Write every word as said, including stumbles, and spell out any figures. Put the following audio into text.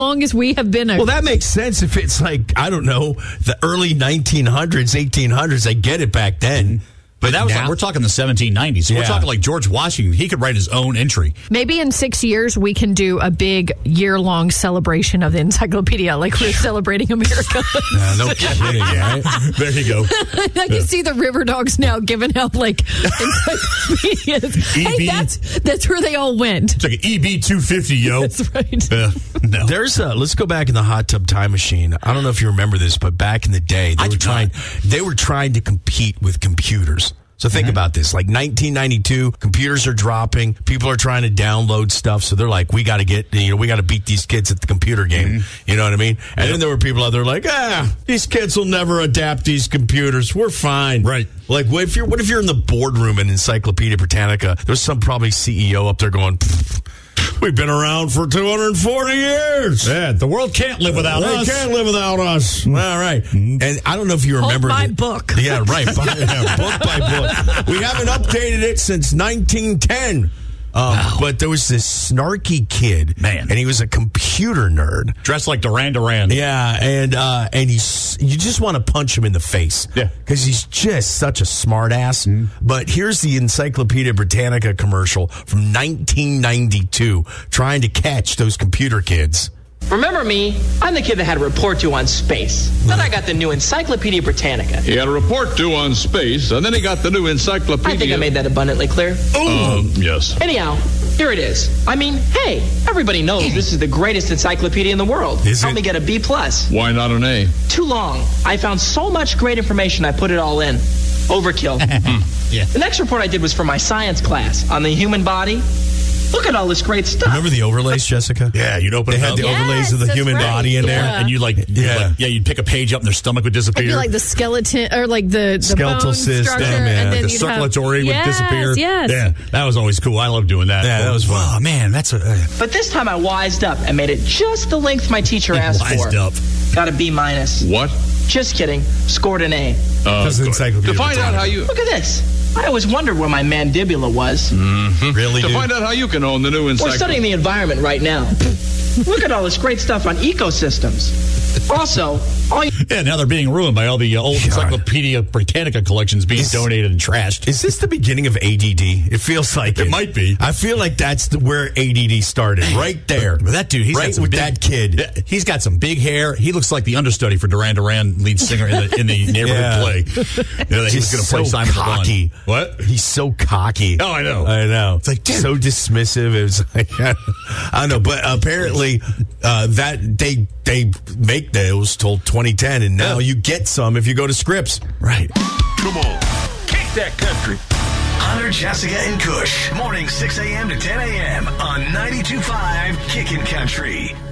long as we have been a... Well, that makes sense if it's like, I don't know, the early nineteen hundreds, eighteen hundreds. I get it back then. But that was like, we're talking the seventeen nineties. So yeah. We're talking like George Washington. He could write his own entry. Maybe in six years we can do a big year-long celebration of the encyclopedia, like we're celebrating America. No, no kidding, right? There you go. I can yeah. see the River Dogs now giving out like encyclopedias. E B, hey, that's that's where they all went. It's like an E B two fifty, yo. That's right. Uh, no. There's a, let's go back in the hot tub time machine. I don't know if you remember this, but back in the day, they I were trying. Not. They were trying to compete with computers. So think mm-hmm. about this, like nineteen ninety-two, computers are dropping, people are trying to download stuff, so they're like, we got to get, you know, we got to beat these kids at the computer game, mm-hmm. you know what I mean? And yep. then there were people out there like, ah, these kids will never adapt these computers, we're fine. Right. Like, what if you're, what if you're in the boardroom in Encyclopedia Britannica, there's some probably C E O up there going, we've been around for two hundred forty years. Yeah, the world can't live without uh, us. They can't live without us. All right. Mm-hmm. And I don't know if you remember. Hold my the, book. Yeah, right. By, yeah, book by book. We haven't updated it since nineteen ten. Um, wow. But there was this snarky kid, man, and he was a computer nerd, dressed like Duran Duran. Yeah, and uh, and he's you just want to punch him in the face, yeah, because he's just such a smart ass. Mm. But here's the Encyclopedia Britannica commercial from nineteen ninety-two, trying to catch those computer kids. Remember me? I'm the kid that had a report due on space. Then I got the new Encyclopedia Britannica. He had a report due on space, and then he got the new Encyclopedia. I think I made that abundantly clear. Um, yes. Anyhow, here it is. I mean, hey, everybody knows this is the greatest encyclopedia in the world. Is Help it? me get a B plus. Why not an A? Too long. I found so much great information, I put it all in. Overkill. Yeah. The next report I did was for my science class on the human body. Look at all this great stuff. Remember the overlays, Jessica? Yeah, you'd open They it had up. the Yes, overlays of the that's human right. body in there. Yeah. And you like, Yeah. like, yeah, you'd pick a page up and their stomach would disappear. It'd be like the skeleton, or like the, the Skeletal bone system, structure, yeah. and then the you'd circulatory have, would yes, disappear. Yes. Yeah, that was always cool. I love doing that. Yeah, that was fun. Oh, man, that's a... Uh, But this time I wised up and made it just the length my teacher asked wised for. up. Got a B minus. What? Just kidding. Scored an A. Uh, Because of Encyclopedia to find out how you... Look at this. I always wondered where my mandibula was. Mm-hmm. Really, To dude? find out how you can own the new We're Encyclopedia. studying the environment right now. Look at all this great stuff on ecosystems. Also, all you... Yeah, now they're being ruined by all the uh, old God. Encyclopedia Britannica collections being Is- donated and trashed. Is this the beginning of A D D? It feels like it. It might be. I feel like that's the, where A D D started, right there. But that dude, he's right got some with big, that kid. Yeah, he's got some big hair. He looks like the understudy for Duran Duran, lead singer in the, in the neighborhood Yeah. play. You know, that he was He's going to play so Simon cocky. the Bun. What? He's so cocky. Oh, I know. I know. It's like, dude. so dismissive. It was like, I don't know, but apparently uh, that they they make those till twenty ten, and now Yeah. you get some if you go to Scripps. Right. Come on, kick that country. Hunter, Jessica, and Kush. Morning six a.m. to ten a.m. on ninety-two point five Kickin' Country.